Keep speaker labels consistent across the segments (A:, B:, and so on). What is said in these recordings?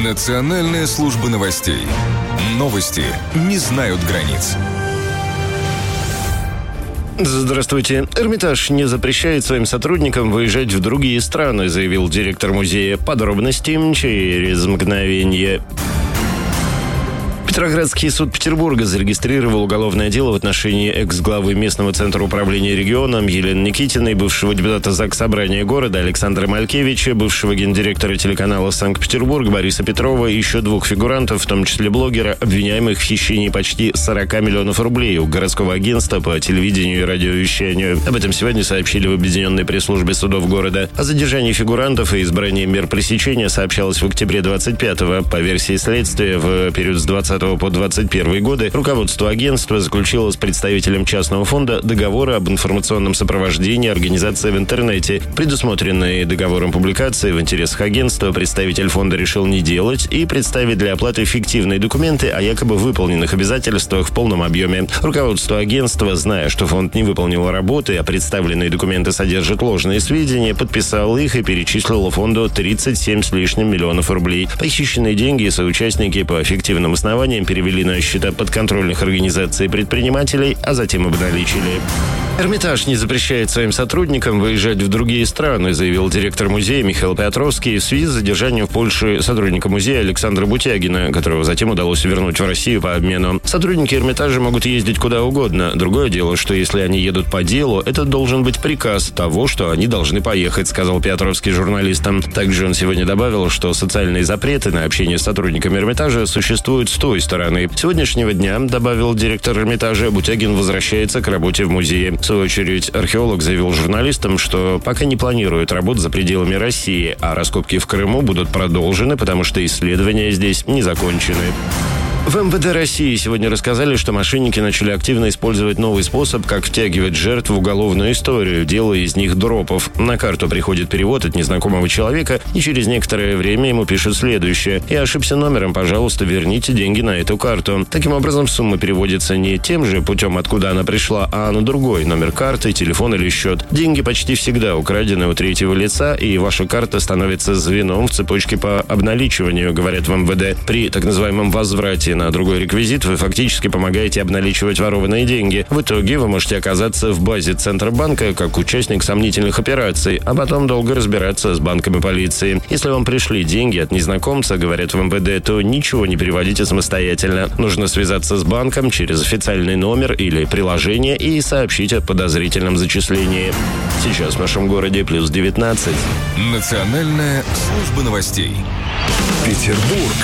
A: Национальная служба новостей. Новости не знают границ.
B: Здравствуйте. Эрмитаж не запрещает своим сотрудникам выезжать в другие страны, заявил директор музея. Подробности через мгновение. Петроградский суд Петербурга зарегистрировал уголовное дело в отношении экс-главы местного центра управления регионом Елены Никитиной, бывшего депутата Заксобрания города Александра Малькевича, бывшего гендиректора телеканала «Санкт-Петербург» Бориса Петрова и еще двух фигурантов, в том числе блогера, обвиняемых в хищении почти 40 миллионов рублей у городского агентства по телевидению и радиовещанию. Об этом сегодня сообщили в объединенной пресс-службе судов города. О задержании фигурантов и избрании мер пресечения сообщалось в октябре 25-го. По версии следствия, в период с 20 по 21 годы руководство агентства заключило с представителем частного фонда договоры об информационном сопровождении организации в интернете. Предусмотренные договором публикации в интересах агентства представитель фонда решил не делать и представить для оплаты фиктивные документы о якобы выполненных обязательствах в полном объеме. Руководство агентства, зная, что фонд не выполнил работы, а представленные документы содержат ложные сведения, подписало их и перечислило фонду 37 с лишним миллионов рублей. Похищенные деньги соучастники по фиктивным основаниям перевели на счета подконтрольных организаций и предпринимателей, а затем обналичили. Эрмитаж не запрещает своим сотрудникам выезжать в другие страны, заявил директор музея Михаил Петровский в связи с задержанием в Польше сотрудника музея Александра Бутягина, которого затем удалось вернуть в Россию по обмену. Сотрудники Эрмитажа могут ездить куда угодно. Другое дело, что если они едут по делу, это должен быть приказ того, что они должны поехать, сказал Петровский журналистам. Также он сегодня добавил, что социальные запреты на общение с сотрудниками Эрмитажа существуют с той стороны. С сегодняшнего дня, добавил директор Эрмитажа, Бутягин возвращается к работе в музее. В свою очередь, археолог заявил журналистам, что пока не планирует работу за пределами России, а раскопки в Крыму будут продолжены, потому что исследования здесь не закончены. В МВД России сегодня рассказали, что мошенники начали активно использовать новый способ, как втягивать жертв в уголовную историю, делая из них дропов. На карту приходит перевод от незнакомого человека, и через некоторое время ему пишут следующее: «Я ошибся номером, пожалуйста, верните деньги на эту карту». Таким образом, сумма переводится не тем же путем, откуда она пришла, а на другой номер карты, телефон или счет. Деньги почти всегда украдены у третьего лица, и ваша карта становится звеном в цепочке по обналичиванию, говорят в МВД. При так называемом возврате на другой реквизит вы фактически помогаете обналичивать ворованные деньги. В итоге вы можете оказаться в базе Центробанка как участник сомнительных операций, а потом долго разбираться с банком и полицией. Если вам пришли деньги от незнакомца, говорят в МВД, то ничего не переводите самостоятельно. Нужно связаться с банком через официальный номер или приложение и сообщить о подозрительном зачислении. Сейчас в нашем городе плюс 19.
A: Национальная служба новостей.
C: Петербург.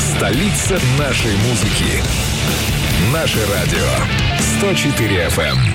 C: Столица нашей музыки. Наше радио. 104 FM.